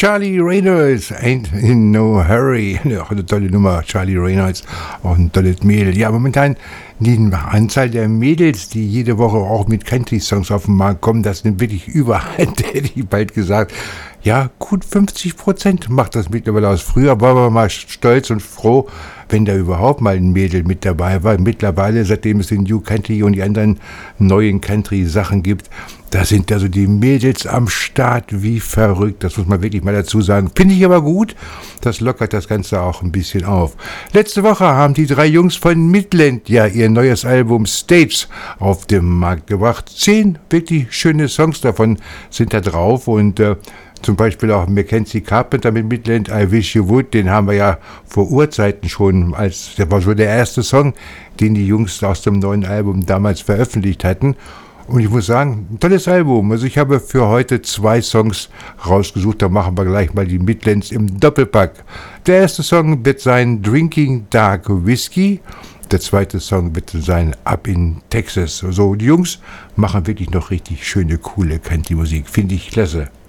Charlie Reynolds, Ain't in No Hurry. Auch eine tolle Nummer, Charlie Reynolds, auch ein tolles Mädel. Ja, momentan die Anzahl der Mädels, die jede Woche auch mit Country-Songs auf den Markt kommen, das nimmt wirklich überhand, hätte ich bald gesagt. Ja, gut 50% macht das mittlerweile aus. Früher waren wir mal stolz und froh, wenn da überhaupt mal ein Mädel mit dabei war. Mittlerweile, seitdem es den New Country und die anderen neuen Country-Sachen gibt, da sind also die Mädels am Start wie verrückt. Das muss man wirklich mal dazu sagen. Finde ich aber gut. Das lockert das Ganze auch ein bisschen auf. Letzte Woche haben die 3 Jungs von Midland ja ihr neues Album States auf den Markt gebracht. 10 wirklich schöne Songs davon sind da drauf und zum Beispiel auch Mackenzie Carpenter mit Midland, I Wish You Would, den haben wir ja vor Urzeiten schon, der war so der erste Song, den die Jungs aus dem neuen Album damals veröffentlicht hatten. Und ich muss sagen, ein tolles Album. Also ich habe für heute 2 Songs rausgesucht, da machen wir gleich mal die Midlands im Doppelpack. Der erste Song wird sein Drinking Dark Whiskey. Der zweite Song wird sein Up in Texas. So, die Jungs machen wirklich noch richtig schöne, coole Country-Musik. Finde ich klasse.